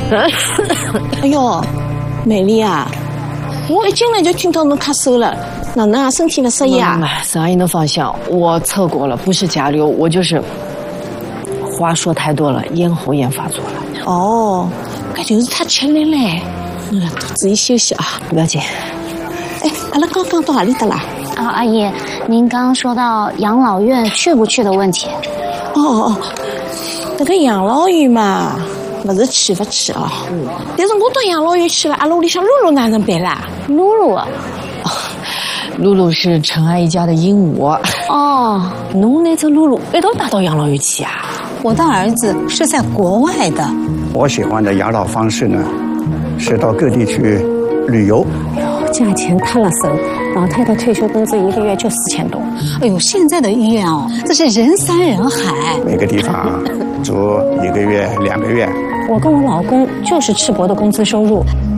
哎呦，美丽啊，我一进来就听到侬咳嗽了，哪能啊？身体不适宜啊？ 沈阿姨能放心，我测过了，不是甲流，我就是话说太多了，咽喉炎发作了。 哦，搿就是太吃力嘞。注意休息啊， 不要紧。 哎，阿拉刚刚到哪里的啦？ 啊，阿姨，您刚刚说到养老院去不去的问题。 哦，那个养老院嘛，不是去不去哦。但是我到养老院去了，阿拉屋里向露露哪能办啦？ 露露啊， 露露是陈阿姨家的鹦鹉。 哦， 侬拿着露露一道带到养老院去啊？ 我的儿子是在国外的。 我喜欢的养老方式呢，是到各地去旅游。 价钱太了手，老太太退休工资1个月就4000多。 哎呦，现在的医院哦，这是人山人海。 每个地方住1个月、2个月。 我跟我老公就是赤膊的工资收入，